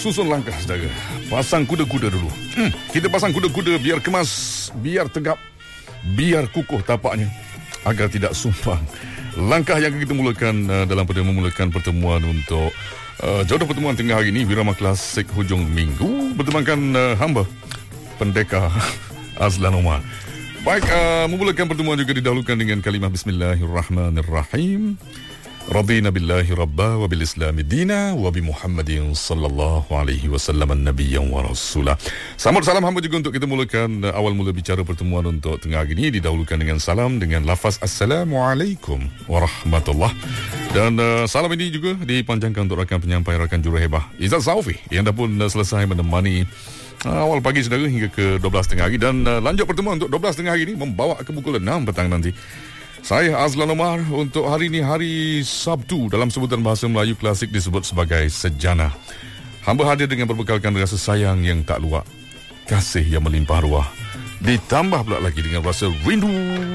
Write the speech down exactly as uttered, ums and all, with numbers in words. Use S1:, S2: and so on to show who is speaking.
S1: susun langkah, saudara. Pasang kuda-kuda dulu. Hmm, kita pasang kuda-kuda biar kemas, biar tegap, biar kukuh tapaknya, agar tidak sumpang. Langkah yang kita mulakan uh, dalam pada memulakan pertemuan untuk uh, jodoh pertemuan tengah hari ini, Wirama Klasik hujung minggu, bertemankan uh, hamba pendekar Azlan Omar. Baik, uh, memulakan pertemuan juga didahulukan dengan kalimah Bismillahirrahmanirrahim. Radina billahi rabba wa bil islami dina wa bi Muhammadin sallallahu alaihi wasallam nabiyyan wa rasulah. Selamat salam hamba juga untuk kita mulakan uh, awal mula bicara pertemuan untuk tengah hari ini didahulukan dengan salam dengan lafaz Assalamualaikum warahmatullahi. Dan uh, salam ini juga dipanjangkan untuk rakan penyampai, rakan juruhebah Izzat Saufi yang dah pun uh, selesai menemani uh, awal pagi saudara hingga ke dua belas tengah hari, dan uh, lanjut pertemuan untuk dua belas tengah hari ini membawa ke pukul enam petang nanti. Saya Azlan Omar. Untuk hari ini hari Sabtu, dalam sebutan bahasa Melayu klasik disebut sebagai sejana. Hamba hadir dengan berbekalkan rasa sayang yang tak luak, kasih yang melimpah ruah, ditambah pula lagi dengan rasa rindu